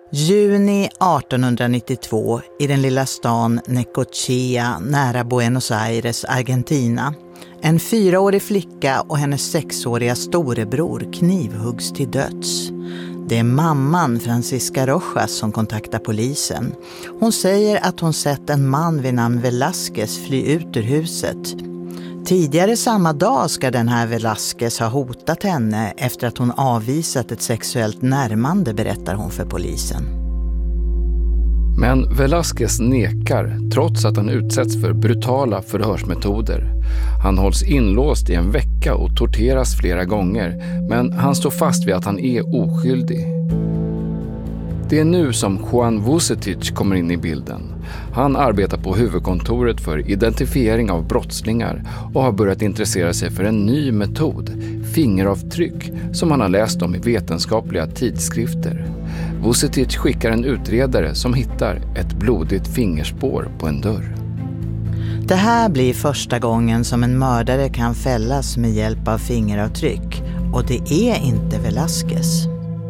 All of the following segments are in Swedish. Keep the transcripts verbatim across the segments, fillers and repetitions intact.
Juni artonhundranittiotvå i den lilla stan Necochea nära Buenos Aires, Argentina. En fyraårig flicka och hennes sexåriga storebror knivhuggs till döds. Det är mamman Francisca Rojas som kontaktar polisen. Hon säger att hon sett en man vid namn Velázquez fly ut ur huset. Tidigare samma dag ska den här Velázquez ha hotat henne efter att hon avvisat ett sexuellt närmande, berättar hon för polisen. Men Velázquez nekar trots att han utsätts för brutala förhörsmetoder. Han hålls inlåst i en vecka och torteras flera gånger, men han står fast vid att han är oskyldig. Det är nu som Juan Vucetich kommer in i bilden. Han arbetar på huvudkontoret för identifiering av brottslingar och har börjat intressera sig för en ny metod, fingeravtryck, som han har läst om i vetenskapliga tidskrifter. Vucetich skickar en utredare som hittar ett blodigt fingerspår på en dörr. Det här blir första gången som en mördare kan fällas med hjälp av fingeravtryck, och det är inte Velázquez.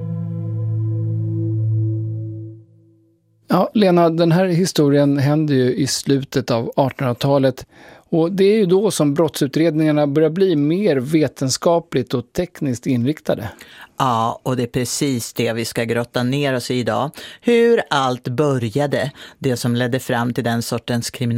Ja, Lena, den här historien händer ju i slutet av artonhundratalet, och det är ju då som brottsutredningarna börjar bli mer vetenskapligt och tekniskt inriktade. Ja, och det är precis det vi ska grotta ner oss i idag. Hur allt började, det som ledde fram till den sortens kriminalitet